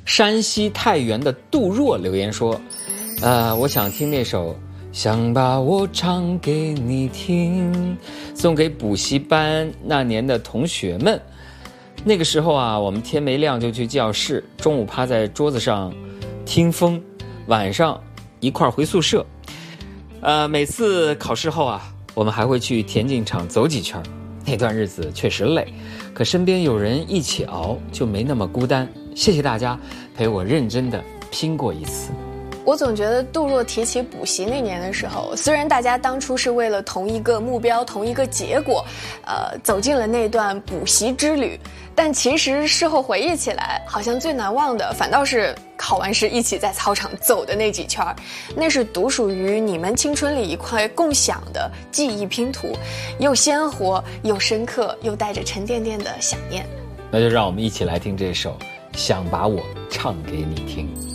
山西太原的杜若留言说，我想听那首想把我唱给你听，送给补习班那年的同学们。那个时候啊，我们天没亮就去教室，中午趴在桌子上听风，晚上一块回宿舍。每次考试后啊，我们还会去田径场走几圈。那段日子确实累，可身边有人一起熬，就没那么孤单。谢谢大家陪我认真的拼过一次。 我总觉得杜若提起补习那年的时候，虽然大家当初是为了同一个目标、同一个结果，走进了那段补习之旅，但其实事后回忆起来，好像最难忘的反倒是考完试一起在操场走的那几圈，那是独属于你们青春里一块共享的记忆拼图，又鲜活又深刻，又带着沉甸甸的想念。 那就让我们一起来听这首《想把我唱给你听》。